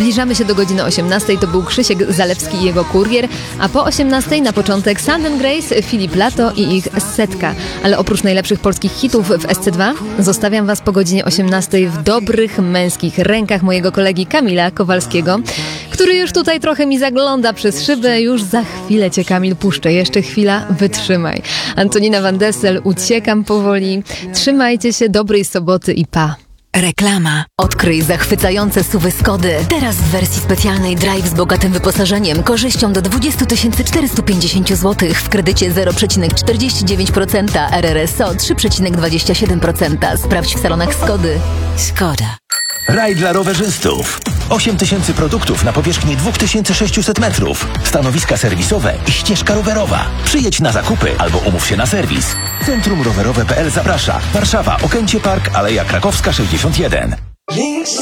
Zbliżamy się do godziny 18. To był Krzysiek Zalewski i jego Kurier, a po 18 na początek Sand & Grace, Filip Lato i ich Setka. Ale oprócz najlepszych polskich hitów w SC2 zostawiam Was po godzinie 18 w dobrych męskich rękach mojego kolegi Kamila Kowalskiego, który już tutaj trochę mi zagląda przez szybę. Już za chwilę Cię, Kamil, puszczę. Jeszcze chwila, wytrzymaj. Antonina Van Dessel, uciekam powoli. Trzymajcie się, dobrej soboty i pa. Reklama. Odkryj zachwycające SUV-y Skody. Teraz w wersji specjalnej Drive z bogatym wyposażeniem, korzyścią do 20 450 zł w kredycie 0,49%, RRSO 3,27%. Sprawdź w salonach Skody. Skoda. Raj dla rowerzystów. 8000 produktów na powierzchni 2600 metrów. Stanowiska serwisowe i ścieżka rowerowa. Przyjedź na zakupy albo umów się na serwis. Centrum Rowerowe.pl zaprasza. Warszawa, Okęcie Park, Aleja Krakowska 61.